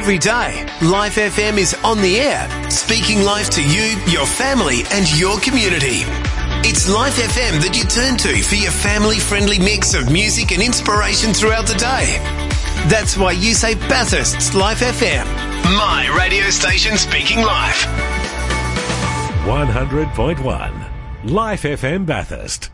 Every day, Life FM is on the air, speaking life to you, your family and your community. It's Life FM that you turn to for your family-friendly mix of music and inspiration throughout the day. That's why you say Bathurst's Life FM. My radio station speaking life. 100.1 Life FM Bathurst.